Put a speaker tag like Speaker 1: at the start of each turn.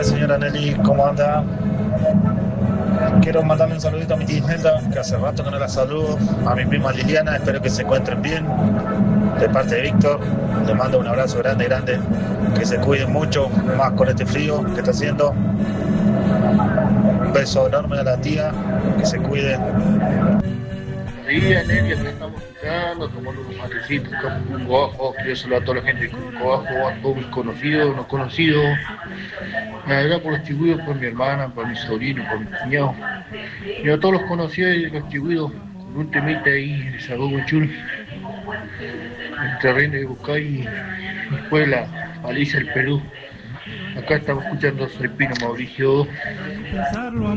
Speaker 1: días, señora Nelly, ¿cómo anda? Quiero mandarle un saludito a mi tía Imelda, que hace rato que no la saludo, a mi prima Liliana, espero que se encuentren bien, de parte de Víctor, le mando un abrazo grande, grande, que se cuiden mucho, más con este frío que está haciendo, un beso enorme a la tía, que se cuide.
Speaker 2: Buenos días, Nelly, acá estamos escuchando, tomando unos matecitos, acá en Cunco. Quiero saludar a toda la gente de Cunco, a todos mis conocidos, no conocidos, allá por los Chigüidos, por mi hermana, por mi sobrino, por mi cuñado, y a todos los conocidos de los Chigüidos, con un temita ahí, de Sagogo Chul, el terreno de Bucay, y después la paliza del Perú. Acá estamos escuchando Soy Pino Mauricio.